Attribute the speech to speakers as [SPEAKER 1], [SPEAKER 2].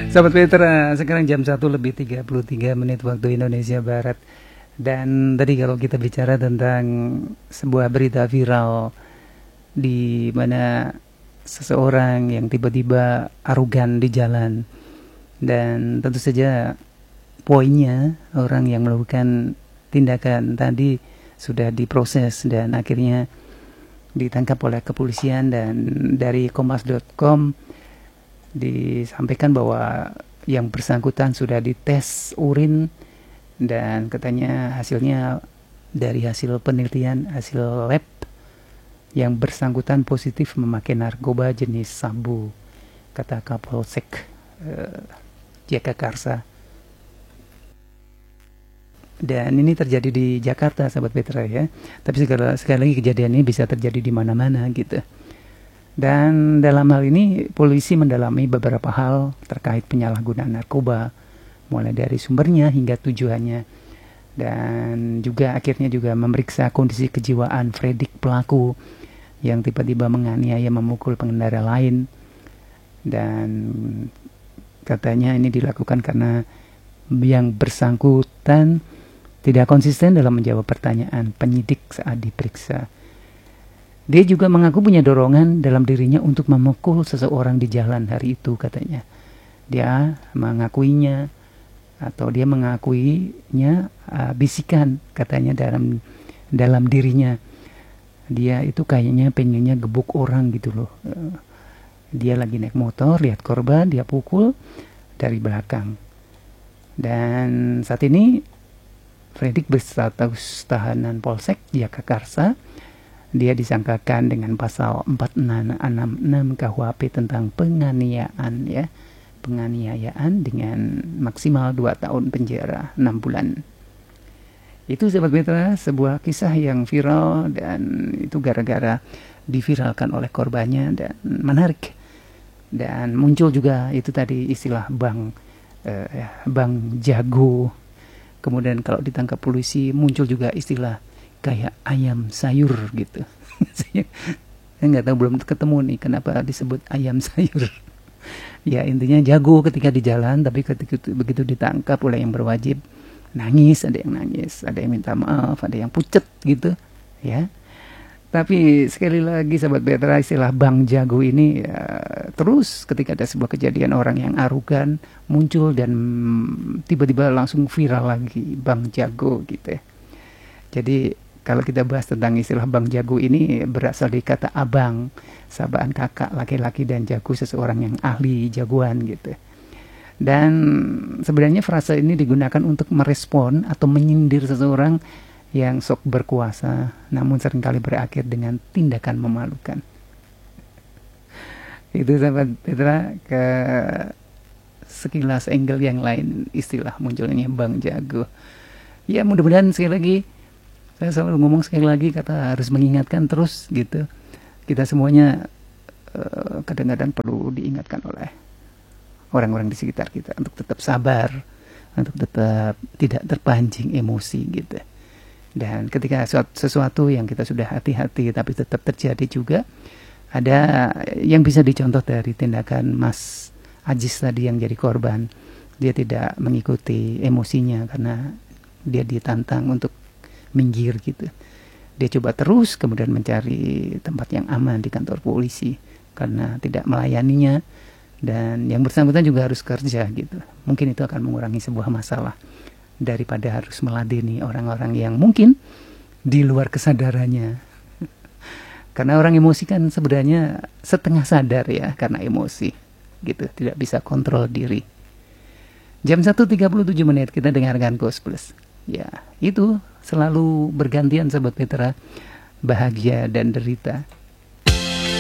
[SPEAKER 1] Sahabat Petra, sekarang jam 1:33 waktu Indonesia Barat. Dan tadi kalau kita bicara tentang sebuah berita viral di mana seseorang yang tiba-tiba arogan di jalan, dan tentu saja poinnya orang yang melakukan tindakan tadi sudah diproses dan akhirnya ditangkap oleh kepolisian. Dan dari kompas.com disampaikan bahwa yang bersangkutan sudah dites urin dan katanya hasilnya dari hasil penelitian, hasil lab, yang bersangkutan positif memakai narkoba jenis sabu, kata Kapolsek Jagakarsa. Dan ini terjadi di Jakarta, sahabat Petra ya. Tapi sekali lagi kejadian ini bisa terjadi di mana-mana gitu. Dan dalam hal ini polisi mendalami beberapa hal terkait penyalahgunaan narkoba, mulai dari sumbernya hingga tujuannya, dan juga akhirnya juga memeriksa kondisi kejiwaan Fredrik pelaku yang tiba-tiba menganiaya memukul pengendara lain. Dan katanya ini dilakukan karena yang bersangkutan tidak konsisten dalam menjawab pertanyaan penyidik saat diperiksa. Dia juga mengaku punya dorongan dalam dirinya untuk memukul seseorang di jalan hari itu, katanya. Dia mengakuinya, atau dia mengakuinya bisikan, katanya dalam dirinya. Dia itu kayaknya pengennya gebuk orang gitu loh. Dia lagi naik motor, lihat korban, dia pukul dari belakang. Dan saat ini Fredrik berstatus tahanan Polsek Jagakarsa. Dia disangkakan dengan pasal 4666 KUHP tentang penganiayaan ya. Penganiayaan dengan maksimal 2 tahun penjara 6 bulan. Itu sahabat Petra, sebuah kisah yang viral, dan itu gara-gara diviralkan oleh korbannya dan menarik. Dan muncul juga itu tadi istilah bang jago. Kemudian kalau ditangkap polisi muncul juga istilah kayak ayam sayur gitu. Saya nggak tahu, belum ketemu nih kenapa disebut ayam sayur. Ya intinya jago ketika di jalan, tapi ketika begitu ditangkap oleh yang berwajib, nangis, ada yang minta maaf, ada yang pucet gitu ya. Tapi sekali lagi sahabat Petra, istilah bang jago ini ya, terus ketika ada sebuah kejadian orang yang arogan muncul dan tiba-tiba langsung viral lagi, bang jago gitu ya. Jadi kalau kita bahas tentang istilah bang jago ini berasal dari kata abang, sahabatan kakak laki-laki, dan jago seseorang yang ahli, jagoan gitu. Dan sebenarnya frase ini digunakan untuk merespon atau menyindir seseorang yang sok berkuasa, namun seringkali berakhir dengan tindakan memalukan. Itu sahabat Petra, ke sekilas angle yang lain istilah munculnya bang jago. Ya mudah-mudahan sekali lagi, saya selalu ngomong sekali lagi, kata harus mengingatkan terus gitu. Kita semuanya kadang-kadang perlu diingatkan oleh orang-orang di sekitar kita untuk tetap sabar, untuk tetap tidak terpancing emosi gitu. Dan ketika sesuatu yang kita sudah hati-hati tapi tetap terjadi juga, ada yang bisa dicontoh dari tindakan Mas Ajis tadi yang jadi korban. Dia tidak mengikuti emosinya karena dia ditantang untuk minggir gitu. Dia coba terus kemudian mencari tempat yang aman di kantor polisi karena tidak melayaninya, dan yang bersangkutan juga harus kerja gitu. Mungkin itu akan mengurangi sebuah masalah daripada harus meladeni orang-orang yang mungkin di luar kesadarannya. Karena orang emosi kan sebenarnya setengah sadar ya, karena emosi gitu, tidak bisa kontrol diri. Jam 1:37 kita dengarkan Ghost Plus. Ya, itu selalu bergantian sahabat Petra, bahagia dan derita.